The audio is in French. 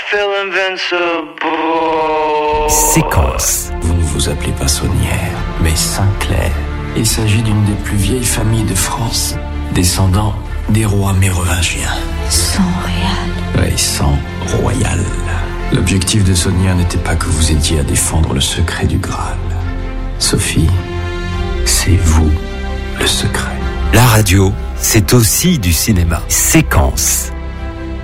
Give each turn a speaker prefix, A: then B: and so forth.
A: feel invincible.
B: Séquence.
C: Vous ne vous appelez pas Saunière, mais Saint-Clair. Il s'agit d'une des plus vieilles familles de France, descendant des rois mérovingiens.
D: Sang royal.
C: Oui, sang royal. L'objectif de Saunière n'était pas que vous aidiez à défendre le secret du Graal. Sophie, c'est vous le secret.
B: La radio, c'est aussi du cinéma. Séquence.